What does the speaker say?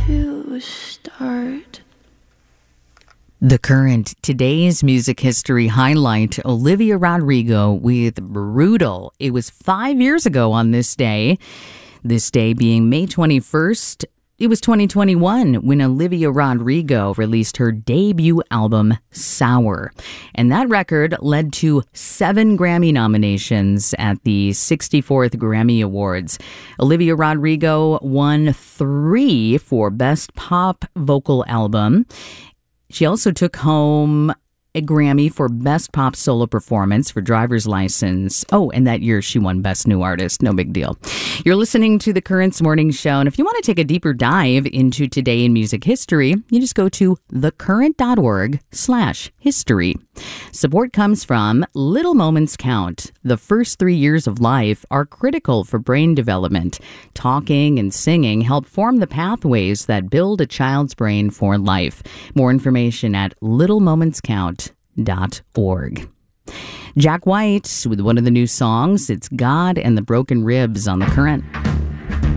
to start. The Current, today's music history highlight, Olivia Rodrigo with Brutal. It was 5 years ago on this day being May 21st. It was 2021 when Olivia Rodrigo released her debut album, Sour. And that record led to 7 Grammy nominations at the 64th Grammy Awards. Olivia Rodrigo won 3 for Best Pop Vocal Album. She also took home a Grammy for Best Pop Solo Performance for Driver's License. Oh, and that year she won Best New Artist. No big deal. You're listening to The Current's Morning Show, and if you want to take a deeper dive into today in music history, you just go to thecurrent.org/history. Support comes from Little Moments Count. The first 3 years of life are critical for brain development. Talking and singing help form the pathways that build a child's brain for life. More information at littlemomentscount.org. Jack White with one of the new songs. It's God and the Broken Ribs on The Current.